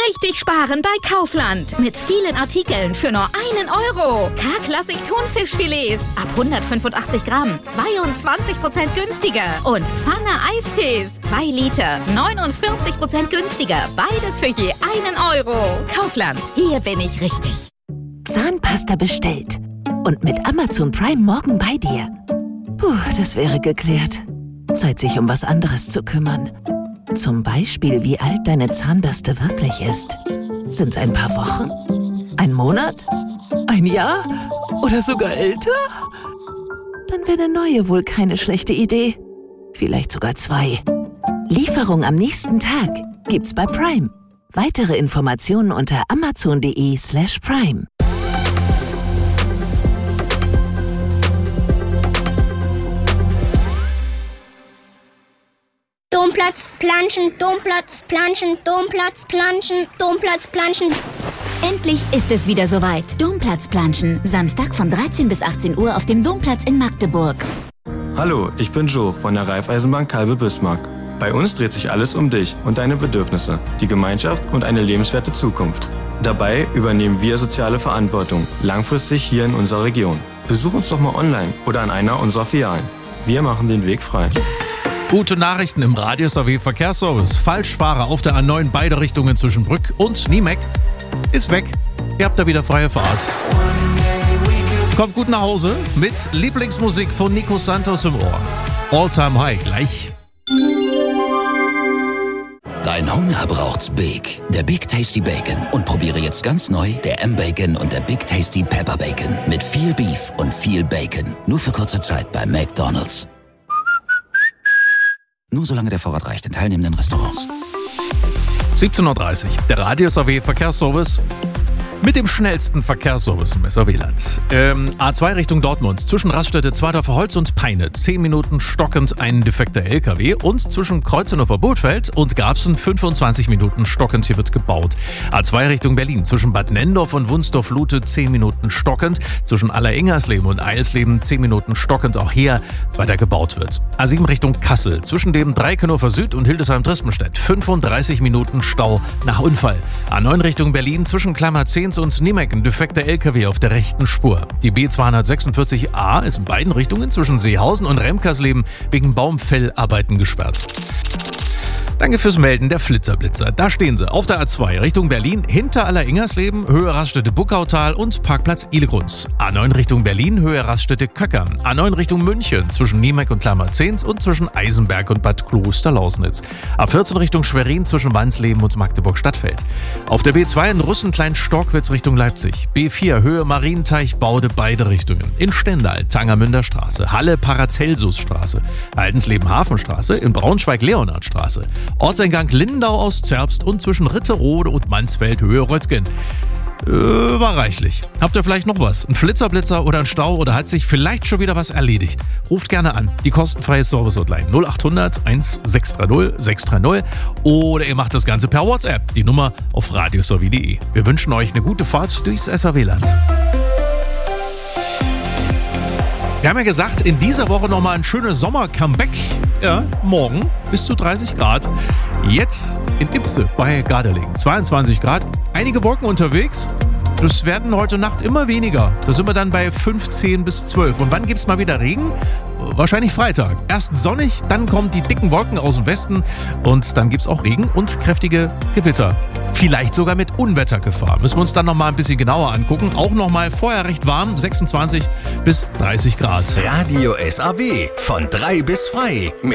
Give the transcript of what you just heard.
Richtig sparen bei Kaufland. Mit vielen Artikeln für nur 1 Euro. K-Klassik Thunfischfilets ab 185 Gramm. 22% günstiger. Und Pfanne Eistees. 2 Liter. 49% günstiger. Beides für je 1 Euro. Kaufland. Hier bin ich richtig. Zahnpasta bestellt. Und mit Amazon Prime morgen bei dir. Puh, das wäre geklärt. Zeit, sich um was anderes zu kümmern. Zum Beispiel, wie alt deine Zahnbürste wirklich ist. Sind's ein paar Wochen? Ein Monat? Ein Jahr? Oder sogar älter? Dann wäre eine neue wohl keine schlechte Idee. Vielleicht sogar 2. Lieferung am nächsten Tag gibt's bei Prime. Weitere Informationen unter amazon.de/prime. Domplatz, planschen, Domplatz, planschen, Domplatz, planschen, Domplatz, planschen. Endlich ist es wieder soweit. Domplatz planschen. Samstag von 13 bis 18 Uhr auf dem Domplatz in Magdeburg. Hallo, ich bin Joe von der Raiffeisenbank Kalbe-Bismarck. Bei uns dreht sich alles um dich und deine Bedürfnisse, die Gemeinschaft und eine lebenswerte Zukunft. Dabei übernehmen wir soziale Verantwortung, langfristig hier in unserer Region. Besuch uns doch mal online oder an einer unserer Filialen. Wir machen den Weg frei. Gute Nachrichten im Radius-AW Verkehrsservice. Falschfahrer auf der A9 beide Richtungen zwischen Brück und Niemek ist weg. Ihr habt da wieder freie Fahrt. Kommt gut nach Hause mit Lieblingsmusik von Nico Santos im Ohr. All Time High gleich. Dein Hunger braucht's Big. Der Big Tasty Bacon. Und probiere jetzt ganz neu der M-Bacon und der Big Tasty Pepper Bacon. Mit viel Beef und viel Bacon. Nur für kurze Zeit bei McDonald's. Nur solange der Vorrat reicht in teilnehmenden Restaurants. 17:30 Uhr, der Radius-AW Verkehrsservice mit dem schnellsten Verkehrsservice im SAW-Land. A2 Richtung Dortmund, zwischen Raststätte Zwadorfer Holz und Peine, 10 Minuten stockend ein defekter LKW und zwischen Kreuzenhofer Bootfeld und Garbsen 25 Minuten stockend, hier wird gebaut. A2 Richtung Berlin, zwischen Bad Nendorf und Wunsdorf-Lute 10 Minuten stockend, zwischen Allerengersleben und Eilsleben 10 Minuten stockend, auch hier weiter gebaut wird. A7 Richtung Kassel, zwischen dem Dreikenhofer Süd und Hildesheim-Drispenstedt 35 Minuten Stau nach Unfall. A9 Richtung Berlin, zwischen Klammer 10 und Niemek ein defekter LKW auf der rechten Spur. Die B246A ist in beiden Richtungen zwischen Seehausen und Remkersleben wegen Baumfellarbeiten gesperrt. Danke fürs Melden der Flitzerblitzer. Da stehen sie auf der A2 Richtung Berlin, hinter Allerengersleben, Höhe Raststätte Buckautal und Parkplatz Ilegrund. A9 Richtung Berlin, Höhe Raststätte Köckern. A9 Richtung München, zwischen Niemek und Klammer-10 und zwischen Eisenberg und Bad Kloster-Lausnitz. A14 Richtung Schwerin, zwischen Wansleben und Magdeburg-Stadtfeld. Auf der B2 in Russen-Klein-Storkwitz Richtung Leipzig. B4 Höhe Marienteich, Baude beide Richtungen. In Stendal, Tangermünder Straße. Halle Paracelsusstraße. Altensleben Hafenstraße. In Braunschweig Leonardstraße. Ortseingang Lindau aus Zerbst und zwischen Ritterode und Mansfeld Höhe Röttgen. War reichlich. Habt ihr vielleicht noch was? Ein Flitzerblitzer oder ein Stau oder hat sich vielleicht schon wieder was erledigt? Ruft gerne an. Die kostenfreie Service-Hotline 0800 1630 630 oder ihr macht das Ganze per WhatsApp. Die Nummer auf radiosaw.de. Wir wünschen euch eine gute Fahrt durchs SAW-Land. Wir haben ja gesagt, in dieser Woche nochmal ein schönes Sommer-Comeback. Ja, morgen bis zu 30 Grad. Jetzt in Ibse bei Gardelegen. 22 Grad. Einige Wolken unterwegs. Das werden heute Nacht immer weniger. Da sind wir dann bei 15 bis 12. Und wann gibt es mal wieder Regen? Wahrscheinlich Freitag. Erst sonnig, dann kommen die dicken Wolken aus dem Westen und dann gibt es auch Regen und kräftige Gewitter. Vielleicht sogar mit Unwettergefahr. Müssen wir uns dann nochmal ein bisschen genauer angucken. Auch nochmal vorher recht warm, 26 bis 30 Grad. Radio SAW von 3 bis frei.